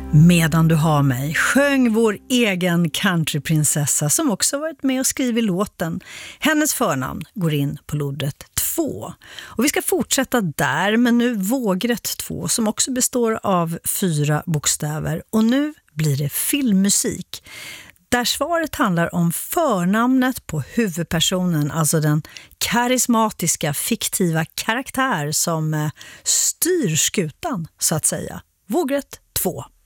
Medan du har mig sjöng vår egen countryprinsessa som också varit med och skrivit låten. Hennes förnamn går in på lodret 2. Och vi ska fortsätta där, men nu vågrätt 2 som också består av 4 bokstäver. Och nu blir det filmmusik. Där svaret handlar om förnamnet på huvudpersonen, alltså den karismatiska fiktiva karaktär som styr skutan så att säga. Vågrätt 2.